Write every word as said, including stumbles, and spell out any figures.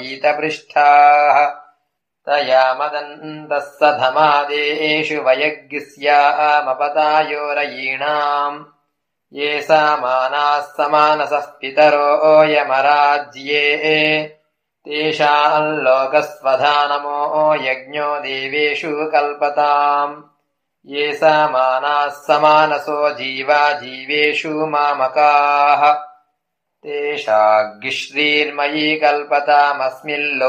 ईतपृष्ठाः तया मदन्तः सधमादेषु वयग्स्यामपतायोरयीणाम् ये सामानाः समानसः पितरो यमराज्ये तेषाम् लोकस्वधानमो यज्ञो देवेषु कल्पताम् ये सामानाः समानसो जीवा जीवेषु मामकाः तेषाग्निश्रीर्मयी कल्पतामस्मिल्लो